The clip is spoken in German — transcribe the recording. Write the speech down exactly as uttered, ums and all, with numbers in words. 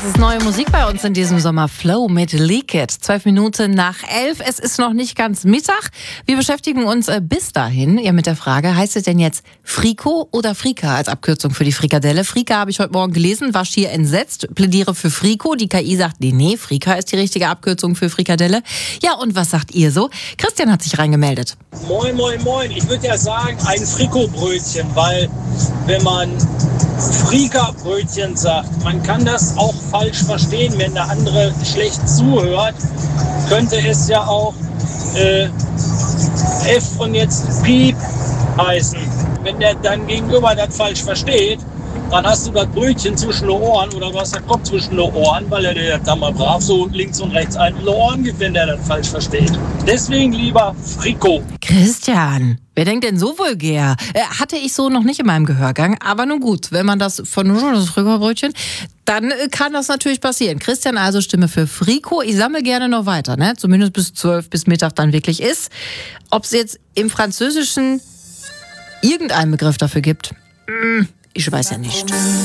ist neue Musik bei uns in diesem Sommer. Flow mit Leak It. Zwölf Minuten nach elf. Es ist noch nicht ganz Mittag. Wir beschäftigen uns äh, bis dahin ja mit der Frage, heißt es denn jetzt Friko oder Frika als Abkürzung für die Frikadelle? Frika habe ich heute Morgen gelesen, war schier entsetzt, plädiere für Friko. Die K I sagt, nee, nee, Frika ist die richtige Abkürzung für Frikadelle. Ja, und was sagt ihr so? Christian hat sich reingemeldet. Moin, moin, moin. Ich würde ja sagen, ein Friko-Brötchen, weil wenn man Frika-Brötchen sagt, man kann das auch falsch verstehen, wenn der andere schlecht zuhört, könnte es ja auch äh, F und jetzt Piep heißen. Wenn der dann Gegenüber das falsch versteht, dann hast du das Brötchen zwischen den Ohren oder du hast den Kopf zwischen den Ohren, weil er dir dann mal brav so links und rechts einen in die Ohren gibt, wenn der das falsch versteht. Deswegen lieber Friko. Christian, wer denkt denn so vulgär? Äh, hatte ich so noch nicht in meinem Gehörgang, aber nun gut, wenn man das von das Friko-Brötchen, dann äh, kann das natürlich passieren. Christian, also Stimme für Friko. Ich sammle gerne noch weiter, ne? Zumindest bis zwölf, bis Mittag dann wirklich ist. Ob es jetzt im Französischen irgendeinen Begriff dafür gibt, ich weiß ja nicht.